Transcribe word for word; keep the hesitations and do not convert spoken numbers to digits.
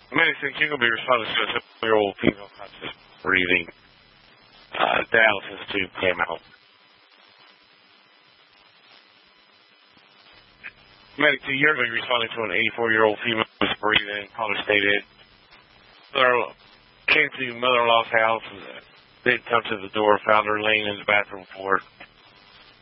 Medicine, you're going to be responding to a seven-year-old female conscious breathing. Uh, dialysis tube came out. Medic two, you're going to be responding to an eighty-four-year-old female who's breathing, caller stated. Mother came to mother-in-law's house, didn't come to the door, found her laying in the bathroom floor.